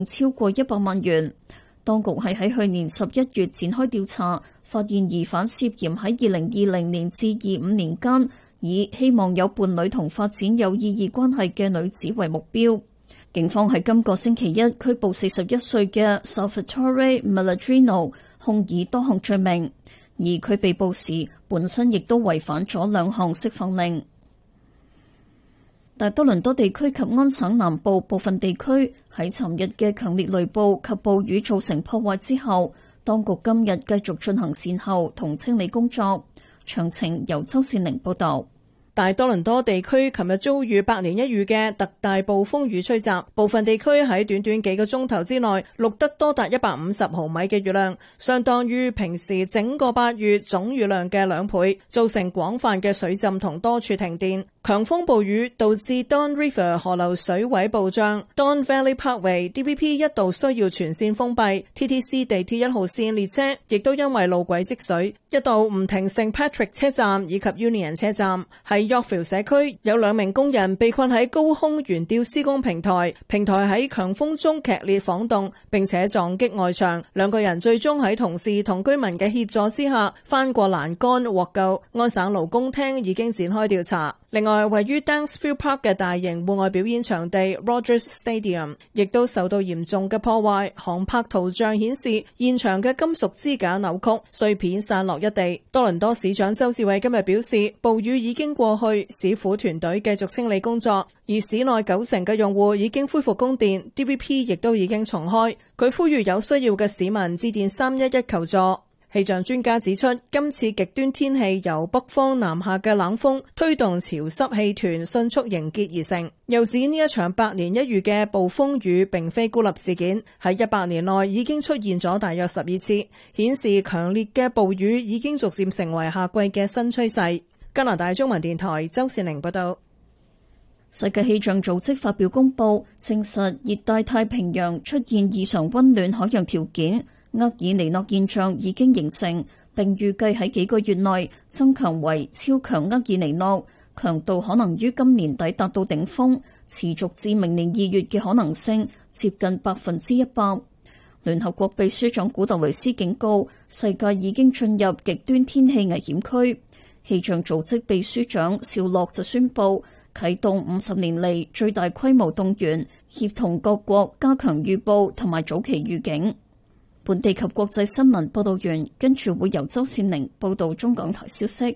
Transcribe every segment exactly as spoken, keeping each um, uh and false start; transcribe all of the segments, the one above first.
超過一百萬元。當局係喺去年十一月展開調查，發現疑犯涉嫌喺二零二零年至二五年間，以希望有伴侶同發展有意義關係嘅女子為目標。警方喺今個星期一拘捕四十一歲嘅 Salvatore Malandrino，控以多項罪名，而佢被捕時本身亦都違反咗兩項釋放令。大多倫多地區及安省南部部分地區喺尋日嘅強烈雷暴及暴雨造成破壞之後，當局今日繼續進行善後同清理工作。詳情由周善玲報道。 大多倫多地區琴日遭遇百年一遇嘅特大暴風雨吹襲，部分地區喺短短幾個鐘頭之內錄得多達一百五十毫米嘅雨量，相當於平時整個八月總雨量嘅兩倍，造成廣泛嘅水浸同多處停電。強風暴雨導致 Don River 河流水位暴漲， Don Valley Parkway D V P 一度需要全線封閉， T T C 地鐵一號線列車亦都因為路軌積水，一度唔停聖 Patrick 車站以及 Union 車站。喺 Yorkville 社區有兩名工人被困喺高空懸吊施工平台，平台喺強風中劇烈晃動並且撞擊外牆，兩個人最終喺同事同居民嘅協助之下翻過欄杆獲救。安省勞工廳已經展開調查。另外，位於 Dansville Park 嘅大型戶外表演場地 Rogers Stadium 亦都受到嚴重嘅破壞，航拍圖像顯示現場嘅金屬支架扭曲，碎片散落一地。多倫多市長周志偉今日表示，暴雨已經過去，市府團隊繼續清理工作，而市內九成嘅用戶已經恢復供電， D V P 亦都已經重開。佢呼籲有需要嘅市民致電三一一求助。氣象專家指出，今次極端天氣由北方南下嘅冷鋒推動潮濕氣團迅速凝結而成。又指呢一場百年一遇嘅暴風雨並非孤立事件，喺一百年內已經出現咗大約十二次，顯示強烈嘅暴雨已經逐漸成為夏季嘅新趨勢。加拿大中文電台周善玲報道。 世界氣象組織發表公佈，證實熱帶太平洋出現異常溫暖海洋條件。厄爾尼諾現象已經形成，並預計喺幾個月內增強為超強厄爾尼諾，強度可能於今年底達到頂峰，持續至明年二月嘅可能性接近百分之一百。聯合國秘書長古特雷斯警告，世界已經進入極端天氣危險區。氣象組織秘書長紹洛就宣布啟動五十年嚟最大規模動員，協同各國加強預報同埋早期預警。本地及國際新聞報道完，跟住會由周善玲報道中港台消息。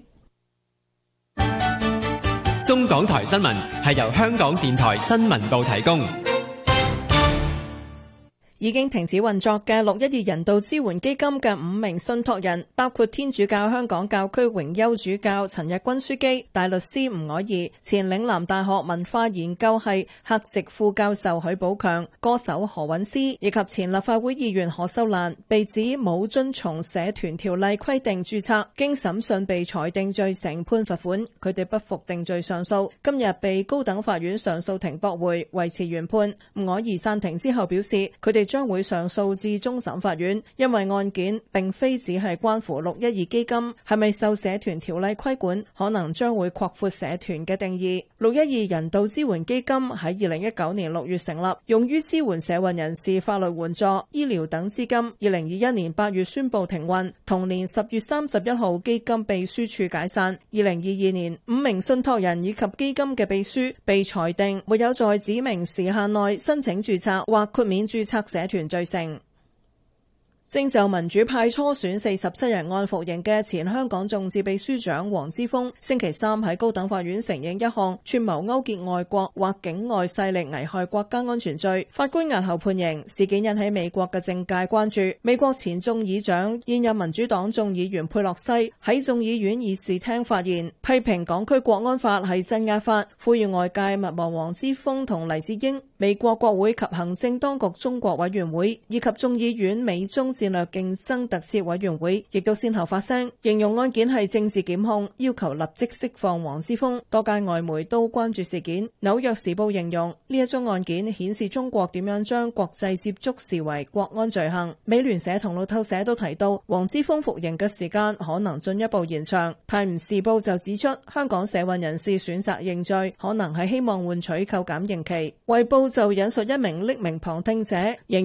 中港台新聞係由香港電台新聞部提供。 已經停止運作嘅六一二人道支援基金嘅五名信託人，包括天主教香港教區榮休主教陳日君樞機、大律師吳靄儀、前嶺南大學文化研究系客席副教授許寶強、歌手何韻詩以及前立法會議員何秀蘭，被指冇遵從社團條例規定註冊，經審訊被裁定罪成，判罰款。佢哋不服定罪上訴，今日被高等法院上訴庭駁回，維持原判。吳靄儀散庭之後表示，佢哋將會上訴至終審法院，因為案件並非只係關乎六一二基金係咪受社團條例規管，可能將會擴闊社團嘅定義。六一二人道支援基金喺二零一九年六月成立，用於支援社運人士法律援助、醫療等資金。二零二一年八月宣布停運，同年十月三十一號基金秘書處解散。二零二二年，五名信託人以及基金嘅秘書被裁定沒有在指明時限內申請註冊或豁免註冊社團罪成。正就民主派初選四十七人案服刑嘅前香港眾志秘書長黃之鋒，星期三喺高等法院承認一項串謀勾結外國或境外勢力危害國家安全罪，法官押後判刑。事件引起美國嘅政界關注。美國前眾議長、現任民主黨眾議員佩洛西喺眾議院議事廳發言，批評港區國安法係鎮壓法，呼籲外界勿忘黃之鋒同黎智英。美國國會及行政當局中國委員會以及眾議院美中戰略競爭特設委員會亦都先後發聲，形容案件係政治檢控，要求立即釋放黃之鋒。多間外媒都關注事件。紐約時報形容呢一宗案件顯示中國點樣將國際接觸視為國安罪行。美聯社同路透社都提到黃之鋒服刑嘅時間可能進一步延長。泰晤士報就指出，香港社運人士選擇認罪，可能係希望換取扣減刑期。衛報報就引述一名匿名旁聽者形